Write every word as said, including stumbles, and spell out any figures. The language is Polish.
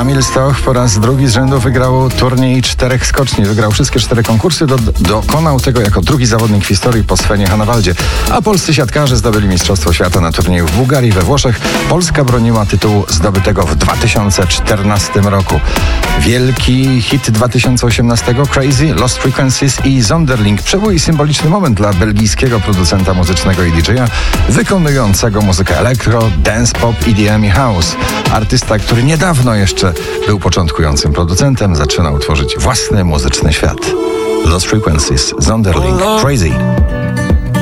Kamil Stoch po raz drugi z rzędu wygrał turniej czterech skoczni. Wygrał wszystkie cztery konkursy. Do, dokonał tego jako drugi zawodnik w historii po Svenie Hannawaldzie. A polscy siatkarze zdobyli Mistrzostwo Świata na turnieju w Bułgarii, we Włoszech. Polska broniła tytułu zdobytego w dwa tysiące czternastym roku. Wielki hit dwa tysiące osiemnastego Crazy, Lost Frequencies i Zonderling. Przebój i symboliczny moment dla belgijskiego producenta muzycznego i D J a wykonującego muzykę elektro, dance pop, E D M i house. Artysta, który niedawno jeszcze był początkującym producentem, zaczynał tworzyć własny muzyczny świat. Lost Frequencies, Zonderling, Crazy.